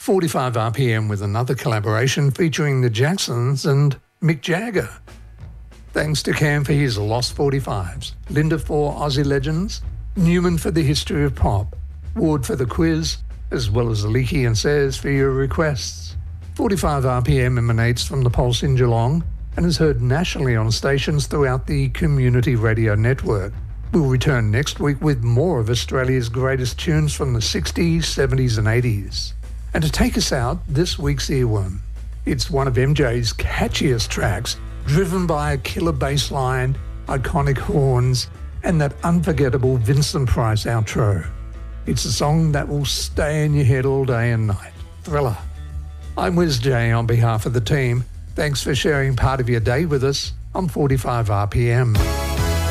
45 RPM with another collaboration featuring the Jacksons and Mick Jagger. Thanks to Cam for his Lost 45s, Linda for Aussie Legends, Newman for the History of Pop, Ward for the quiz, as well as Leakey and Sayers for your requests. 45 RPM emanates from the Pulse in Geelong and is heard nationally on stations throughout the Community Radio Network. We'll return next week with more of Australia's greatest tunes from the 60s, 70s and 80s. And to take us out, this week's earworm. It's one of MJ's catchiest tracks, driven by a killer bass line, iconic horns, and that unforgettable Vincent Price outro. It's a song that will stay in your head all day and night. Thriller. I'm Wiz J on behalf of the team. Thanks for sharing part of your day with us on 45 RPM.